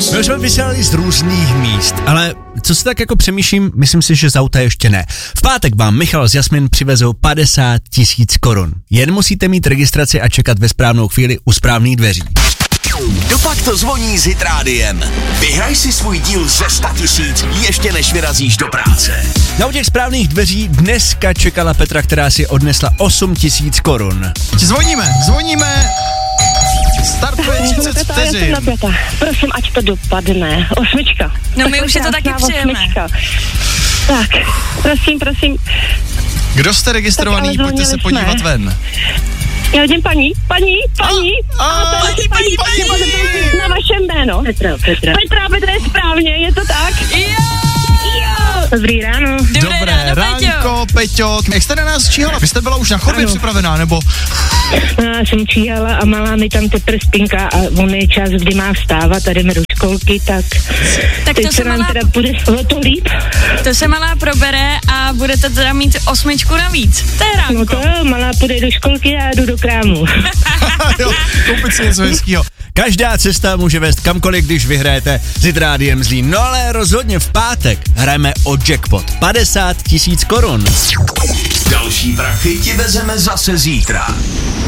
My už jsme vysílali z různých míst, ale co si tak jako přemýšlím, myslím si, že z auta ještě ne. V pátek vám Michal s Jasmin přivezou 50 000 korun. Jen musíte mít registraci a čekat ve správnou chvíli u správných dveří. Kdopak to zvoní s Hit Rádiem. Vyhraj si svůj díl ze 100 000 ještě než vyrazíš do práce. Na u těch správných dveří dneska čekala Petra, která si odnesla 8 000 korun. Zvoníme. Startuje 30 vteřin. Prosím, ať to dopadne. 8. No my už si to taky přejeme. Tak, prosím. Kdo jste registrovaný, pojďte se podívat ven. Já vidím paní. Paní. Na vašem jméno. Petra je správně, je to tak? Jo. Dobrý ráno. Dobré ránko, Peťo. Jak jste na nás číhala? Vy jste byla už na chodbě připravená, nebo? Já jsem číhala a malá mi tam teprve spinká a on je čas, kdy má vstávat a jdeme do školky, tak teď to se nám teda bude o to líp. To se malá probere a budete teda mít 8 navíc. To je ránko. No to jo, malá půjde do školky a já jdu do krámu. Jo, koupit si něco hezkýho. Každá cesta může vést kamkoliv, když vyhrajete s Hit Rádiem Zlín. No ale rozhodně v pátek hrajeme o jackpot 50 000 korun. Další prachy ti vezeme zase zítra.